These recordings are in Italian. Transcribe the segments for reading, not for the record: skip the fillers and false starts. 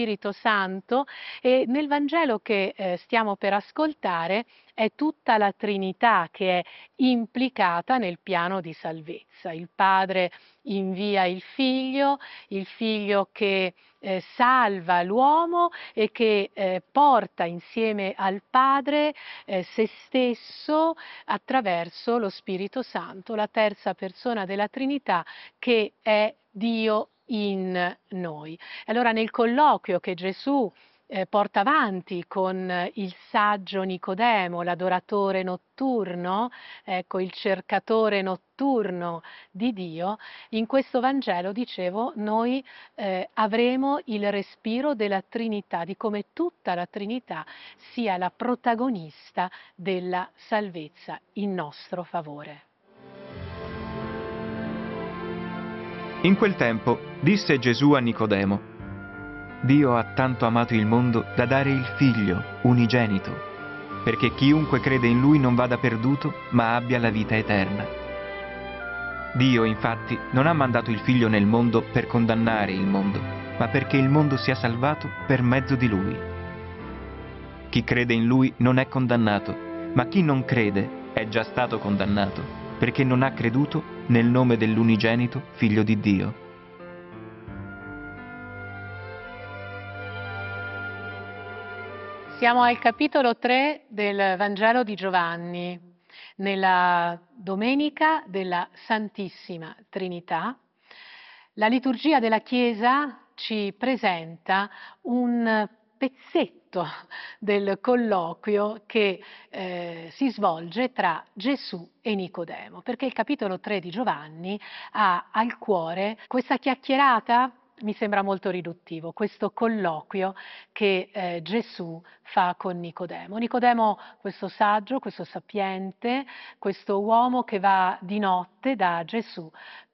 Spirito Santo, e nel Vangelo che stiamo per ascoltare è tutta la Trinità che è implicata nel piano di salvezza. Il Padre invia il Figlio che salva l'uomo e che porta insieme al Padre se stesso attraverso lo Spirito Santo, la terza persona della Trinità che è Dio in noi. Allora nel colloquio che Gesù porta avanti con il saggio Nicodemo, l'adoratore notturno, ecco, il cercatore notturno di Dio, in questo Vangelo, dicevo, noi avremo il respiro della Trinità, di come tutta la Trinità sia la protagonista della salvezza in nostro favore. In quel tempo disse Gesù a Nicodemo: Dio ha tanto amato il mondo da dare il Figlio unigenito, perché chiunque crede in Lui non vada perduto, ma abbia la vita eterna. Dio, infatti, non ha mandato il Figlio nel mondo per condannare il mondo, ma perché il mondo sia salvato per mezzo di Lui. Chi crede in Lui non è condannato, ma chi non crede è già stato condannato, perché non ha creduto nel nome dell'unigenito Figlio di Dio. Siamo al capitolo 3 del Vangelo di Giovanni, nella Domenica della Santissima Trinità. La liturgia della Chiesa ci presenta un pezzetto del colloquio che si svolge tra Gesù e Nicodemo, perché il capitolo 3 di Giovanni ha al cuore questa chiacchierata. Mi sembra molto riduttivo questo colloquio che Gesù fa con Nicodemo. Nicodemo, questo saggio, questo sapiente, questo uomo che va di notte da Gesù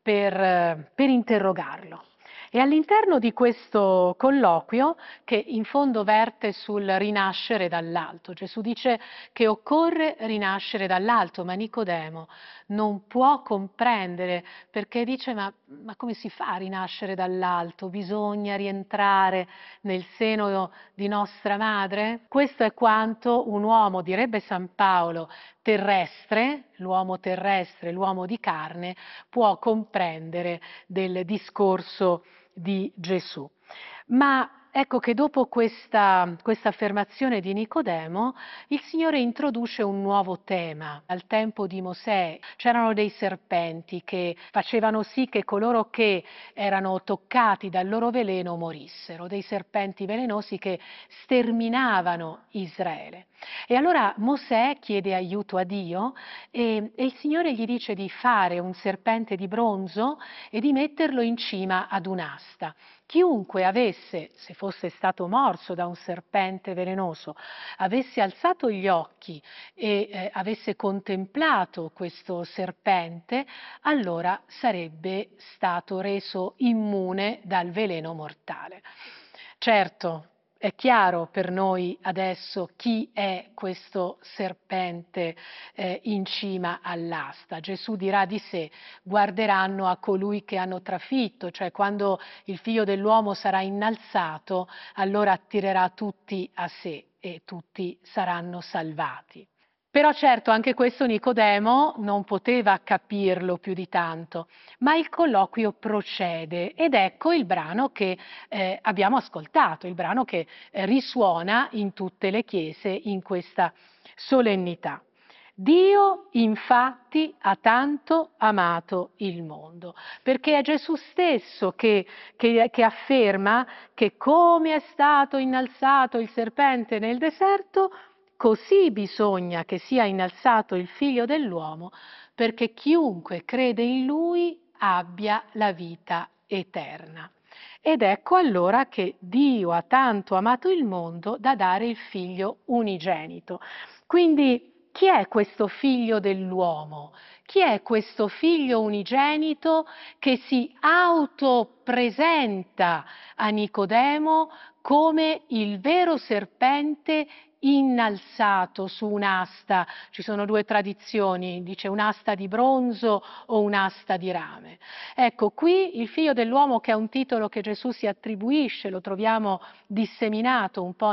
per interrogarlo. E all'interno di questo colloquio, che in fondo verte sul rinascere dall'alto, Gesù dice che occorre rinascere dall'alto, ma Nicodemo non può comprendere, perché dice ma come si fa a rinascere dall'alto? Bisogna rientrare nel seno di nostra madre? Questo è quanto un uomo, direbbe San Paolo, terrestre, l'uomo di carne, può comprendere del discorso di Gesù. Ma ecco che dopo questa affermazione di Nicodemo, il Signore introduce un nuovo tema. Al tempo di Mosè c'erano dei serpenti che facevano sì che coloro che erano toccati dal loro veleno morissero, dei serpenti velenosi che sterminavano Israele. E allora Mosè chiede aiuto a Dio e il Signore gli dice di fare un serpente di bronzo e di metterlo in cima ad un'asta. Chiunque avesse, se fosse stato morso da un serpente velenoso, avesse alzato gli occhi e avesse contemplato questo serpente, allora sarebbe stato reso immune dal veleno mortale. Certo, è chiaro per noi adesso chi è questo serpente in cima all'asta. Gesù dirà di sé: guarderanno a colui che hanno trafitto, cioè quando il Figlio dell'uomo sarà innalzato, allora attirerà tutti a sé e tutti saranno salvati. Però certo anche questo Nicodemo non poteva capirlo più di tanto, ma il colloquio procede ed ecco il brano che abbiamo ascoltato, il brano che risuona in tutte le chiese in questa solennità. Dio infatti ha tanto amato il mondo, perché è Gesù stesso che afferma che come è stato innalzato il serpente nel deserto, così bisogna che sia innalzato il Figlio dell'uomo, perché chiunque crede in Lui abbia la vita eterna. Ed ecco allora che Dio ha tanto amato il mondo da dare il Figlio unigenito. Quindi chi è questo Figlio dell'uomo? Chi è questo Figlio unigenito che si autopresenta a Nicodemo come il vero serpente innalzato su un'asta. Ci sono due tradizioni, dice un'asta di bronzo o un'asta di rame. Ecco, qui il figlio dell'uomo, che è un titolo che Gesù si attribuisce, lo troviamo disseminato un po'